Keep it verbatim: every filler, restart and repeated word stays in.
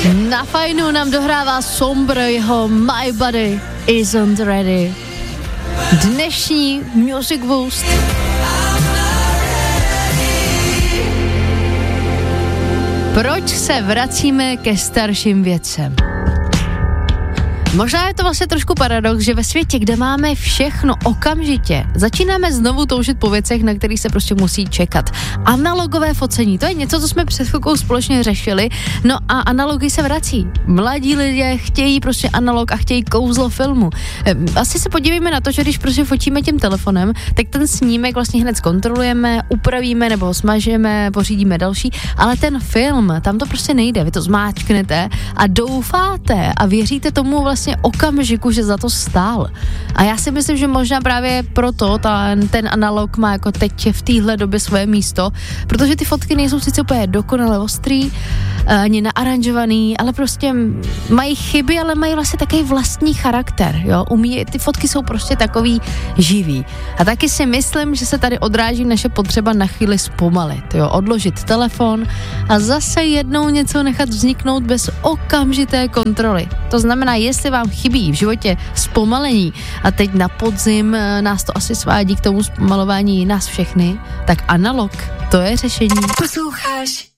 Na fajnu nám dohrává Sombr, jeho My Body Isn't Ready. Dnešní Music Boost. Proč se vracíme ke starším věcem? Možná je to vlastně trošku paradox, že ve světě, kde máme všechno okamžitě, začínáme znovu toužit po věcech, na kterých se prostě musí čekat. Analogové focení, to je něco, co jsme před chvilkou společně řešili, no a analogy se vrací. Mladí lidé chtějí prostě analog a chtějí kouzlo filmu. Asi se podívejme na to, že když prostě fotíme tím telefonem, tak ten snímek vlastně hned zkontrolujeme, upravíme nebo ho smažeme, pořídíme další, ale ten film, tam to prostě nejde, vy to zmáčknete a doufáte a věříte tomu vlastně okamžiku, že za to stál. A já si myslím, že možná právě proto ten, ten analog má jako teď v téhle době svoje místo, protože ty fotky nejsou sice úplně dokonale ostrý, ani naaranžovaný, ale prostě mají chyby, ale mají vlastně takový vlastní charakter, jo. Umí, ty fotky jsou prostě takový živý. A taky si myslím, že se tady odráží naše potřeba na chvíli zpomalit, jo. Odložit telefon a zase jednou něco nechat vzniknout bez okamžité kontroly. To znamená, jestli vám chybí v životě zpomalení a teď na podzim nás to asi svádí k tomu zpomalování nás všechny, tak analog, to je řešení. Posloucháš